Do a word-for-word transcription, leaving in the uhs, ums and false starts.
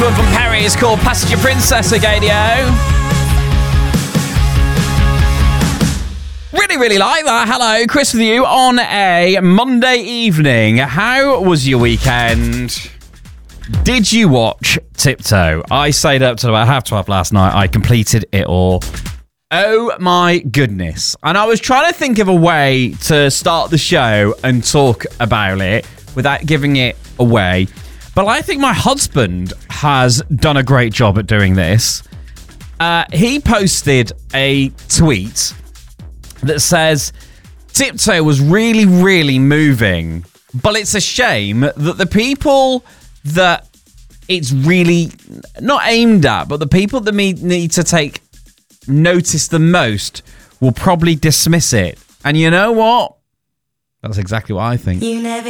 one from Perry is called Passenger Princess Agadio. Really, really like that. Hello, Chris with you on a Monday evening. How was your weekend? Did you watch Tiptoe? I stayed up till about half twelve last night. I completed it all. Oh my goodness. And I was trying to think of a way to start the show and talk about it without giving it away. But I think my husband has done a great job at doing this. Uh, he posted a tweet that says, Tiptoe was really, really moving, but it's a shame that the people that it's really not aimed at, but the people that need to take notice the most will probably dismiss it. And you know what? That's exactly what I think. You never